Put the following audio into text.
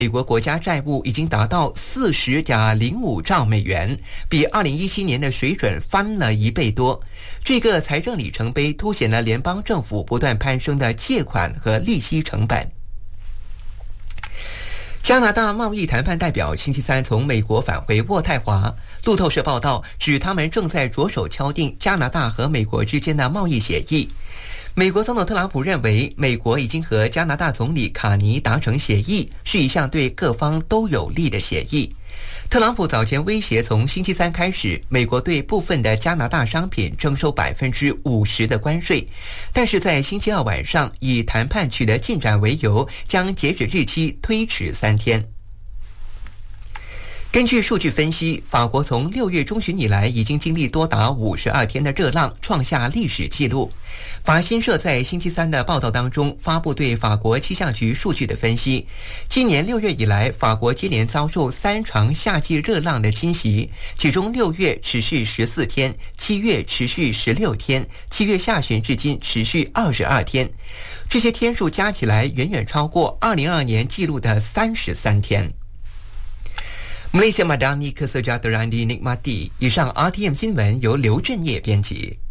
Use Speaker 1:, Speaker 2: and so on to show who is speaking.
Speaker 1: 美国国家债务已经达到40.05兆美元，比2017年的水准翻了1倍多。这个财政里程碑凸显了联邦政府不断攀升的借款和利息成本。加拿大贸易谈判代表星期三从美国返回渥太华。路透社报道指，他们正在着手敲定加拿大和美国之间的贸易协议。美国总统特朗普认为，美国已经和加拿大总理卡尼达成协议，是一项对各方都有利的协议。特朗普早前威胁，从星期三开始，美国对部分的加拿大商品征收50%的关税，但是在星期二晚上以谈判取得进展为由，将截止日期推迟3天。根据数据分析，法国从6月中旬以来已经经历多达52天的热浪，创下历史纪录。法新社在星期三的报道当中发布对法国气象局数据的分析。今年6月以来，法国接连遭受3场夏季热浪的侵袭，其中6月持续14天，7月持续16天，7月下旬至今持续22天。这些天数加起来远远超过2022年记录的33天。Malaysia Madani Kesejahteraandinikmati。以上 RTM 新闻由刘振业编辑。